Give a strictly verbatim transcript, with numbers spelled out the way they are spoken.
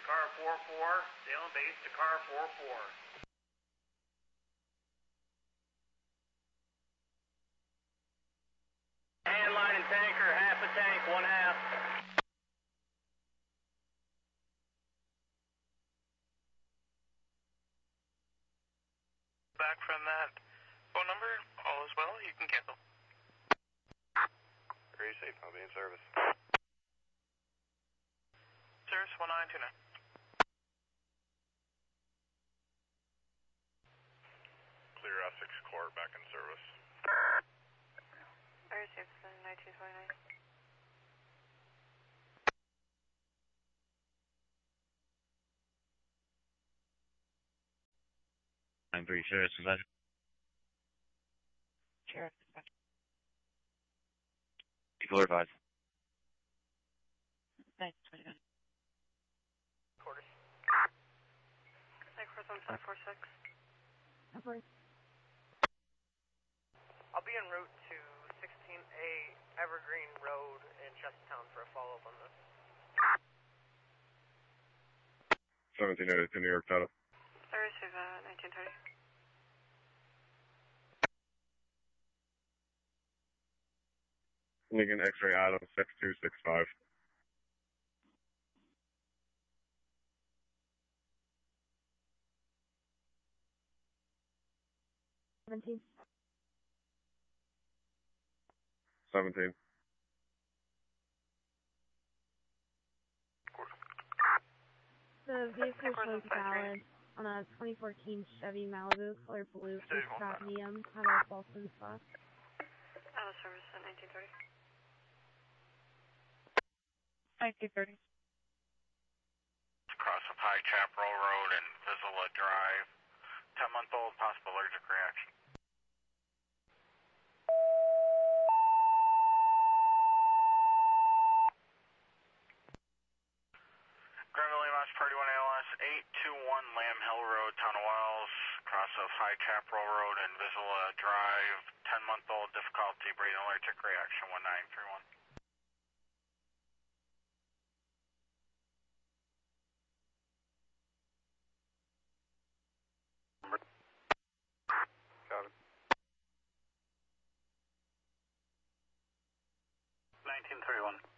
car four four, Salem base to car four four. Hand line and tanker, half a tank, one half. Back from that phone number, all is well, you can cancel. Very safe, I'll be in service. Service one nine two nine. Clear F six core back in service. Very safe, nineteen twenty-nine. I'm pretty sure it's that. Sheriff. People are advised. nineteen twenty-nine. Quarters. Nine four seven five four six. I'll be en route to sixteen A Evergreen Road in Chestertown for a follow-up on this. seventeen eighty to New York Title. Very safe, uh, nineteen thirty. Lincoln X-ray Adam six two six five. Seventeen. Seventeen. The vehicle shows valid on a twenty fourteen Chevy Malibu, color blue, with cadmium, had a false in spot. Out of service at nineteen thirty. nineteen thirty. Cross of High Chaparral Road and Vizsla Drive. ten month old, possible allergic reaction. Granville Mass Party one A L S eight two one Lamb Hill Road, Town of Wells, cross of High Chaparral Road and Vizsla Drive. ten month old, difficulty breathing, allergic reaction one nine three one. Got it. nineteen thirty-one.